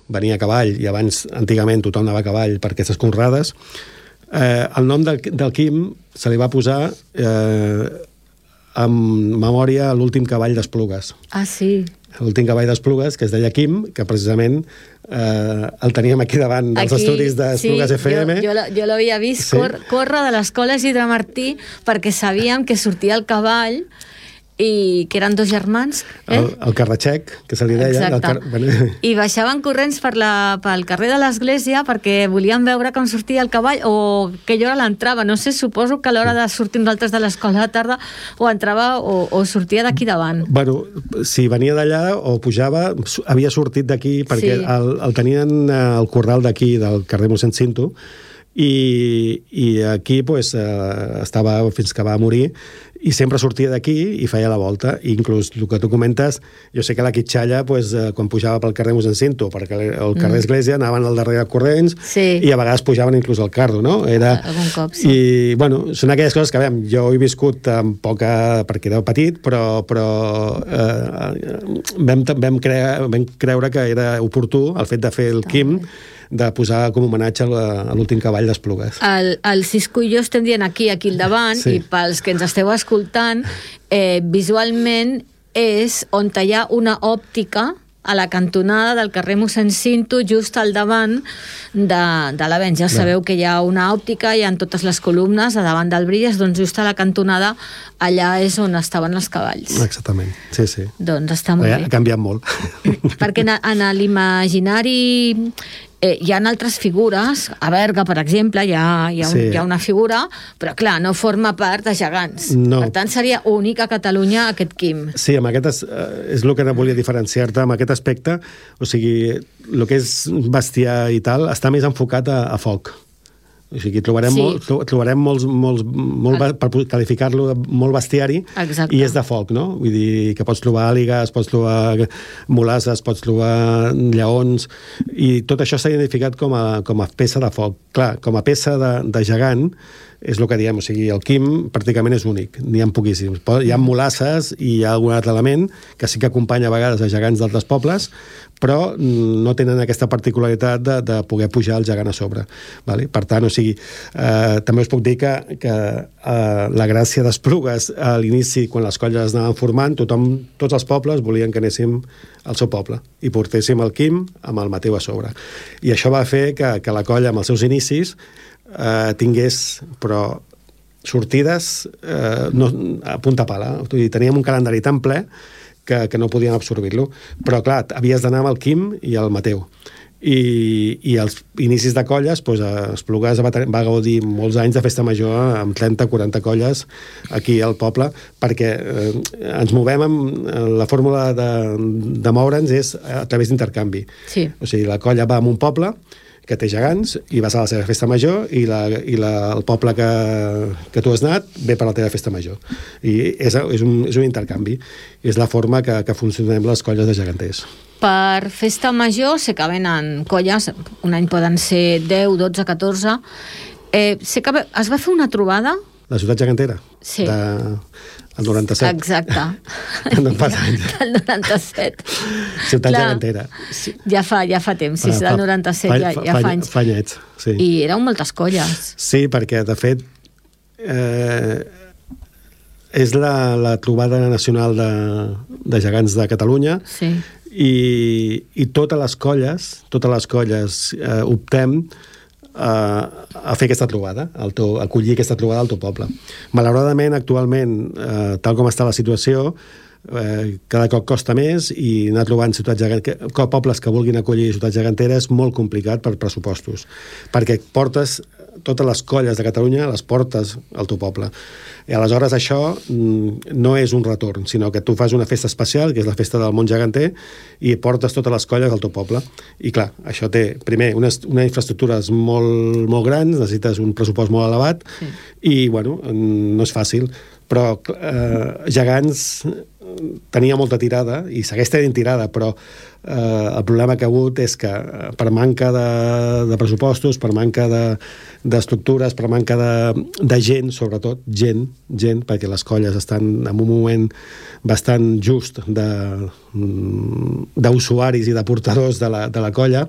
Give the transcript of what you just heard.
venia a cavall, i abans, antigament, tothom anava a cavall per aquestes conrades. El nom del Quim se li va posar en memòria a l'últim cavall d'Esplugues. Ah, sí. L'últim cavall d'Esplugues, que es deia Quim, que precisament el teníem aquí davant dels estudis d'Esplugues FM. Jo l'havia vist córrer de l'escola Isidre Martí perquè sabíem que sortia el cavall i que eren dos germans. El Carratxec, que se li deia. I baixaven corrents pel carrer de l'església perquè volien veure com sortia el cavall o que allò l'entrava. No sé, suposo que a l'hora de sortir nosaltres de l'escola de tarda o entrava o sortia d'aquí davant. Bueno, si venia d'allà o pujava, havia sortit d'aquí perquè el tenien al corral d'aquí, del carrer Mossèn Cinto, i aquí estava fins que va morir, i sempre sortia d'aquí i feia la volta. I inclús el que tu comentes, jo sé que la Quitxalla, quan pujava pel carrer Mossèn Cinto, perquè el carrer Església anaven al darrere corrents, i a vegades pujaven inclús al carro, no? Algun cop, sí. I, bueno, són aquelles coses que, jo he viscut amb poca, perquè era petit, però vam creure que era oportú el fet de fer el Quim, de posar com homenatge a l'últim cavall d'Esplugues. El Cisco i jo estem dient aquí al davant, i pels que ens esteu escoltant, visualment és on hi ha una òptica a la cantonada del carrer Mossèn Cinto, just al davant de l'Avenç. Ja sabeu que hi ha una òptica, hi ha totes les columnes a davant del Brilles, doncs just a la cantonada allà és on estaven els cavalls. Exactament, sí. Doncs està molt bé. Ha canviat molt. Perquè en l'imaginari hi ha altres figures. A Berga, per exemple, hi ha una figura, però clar, no forma part de Gegants. No. Per tant, seria únic a Catalunya aquest Quim. Sí, amb aquest és el que volia diferenciar-te amb aquest aspecte. O sigui, el que és bestiar i tal està més enfocat a foc. O sigui, trobarem molts, per qualificar-lo, molt bestiari. Exacte. I és de foc, no? Vull dir que pots trobar àligues, pots trobar mulasses, pots trobar lleons, i tot això s'ha identificat com a peça de foc. Clar, com a peça de gegant, és el que diem, o sigui, el Quim pràcticament és únic, n'hi ha poquíssims. Hi ha mulasses i hi ha algun altre element que sí que acompanya a vegades a gegants d'altres pobles, però no tenen aquesta particularitat de poder pujar el gegant a sobre. Vale? Per tant, o sigui, també us puc dir que la gràcia d'Esplugues a l'inici, quan les colles anaven formant, tots els pobles volien que anéssim al seu poble i portéssim el Quim amb el Mateu a sobre. I això va fer que la colla, amb els seus inicis, tingués, però sortides a punta pala. Teníem un calendari tan ple que no podíem absorbir-lo. Però, clar, havies d'anar amb el Quim i el Mateu. I als inicis de colles, Esplugues va gaudir molts anys de festa major amb 30-40 colles aquí al poble, perquè ens movem amb la fórmula de moure'ns és a través d'intercanvi. Sí. O sigui, la colla va a un poble que té gegants i vas a la seva festa major i el poble que tu has anat ve per la teva festa major. I és un intercanvi. És la forma que funcionem les colles de geganters. Per festa major sé que venen colles, un any poden ser 10, 12, 14. Sé que es va fer una trobada. La ciutat gegantera? Sí. El 97. Exacte. No fa anys. Del 97. Ciutat gegantera. Ja fa temps, sí, del 97 ja fa anys. Fa anyets, sí. I eren moltes colles. Sí, perquè, de fet, és la trobada nacional de gegants de Catalunya. Sí. I totes les colles optem a fer aquesta trobada, a acollir aquesta trobada al teu poble. Malauradament, actualment, tal com està la situació, cada cop costa més i anar trobant pobles que vulguin acollir ciutats geganteres és molt complicat per pressupostos, perquè portes totes les colles de Catalunya, les portes al teu poble. I aleshores això no és un retorn, sinó que tu fas una festa especial, que és la festa del món geganter, i portes totes les colles al teu poble. I clar, això té, primer, unes infraestructures molt, molt grans, necessites un pressupost molt elevat, i, bueno, no és fàcil. Però Gegants tenia molta tirada, i segueix tenint tirada, però el problema que ha hagut és que per manca de pressupostos, per manca d'estructures, per manca de gent, sobretot gent, perquè les colles estan en un moment bastant just d'usuaris i de portadors de la colla,